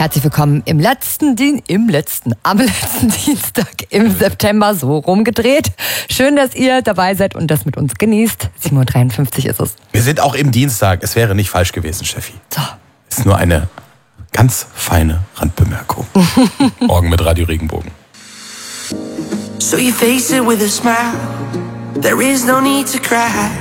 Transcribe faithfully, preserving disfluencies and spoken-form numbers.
Herzlich willkommen im letzten, Dien- im letzten, am letzten Dienstag im September, so rumgedreht. Schön, dass ihr dabei seid und das mit uns genießt. sieben Uhr dreiundfünfzig ist es. Wir sind auch im Dienstag. Es wäre nicht falsch gewesen, Steffi. So. Ist nur eine ganz feine Randbemerkung. Morgen mit Radio Regenbogen. So you face it with a smile. There is no need to cry.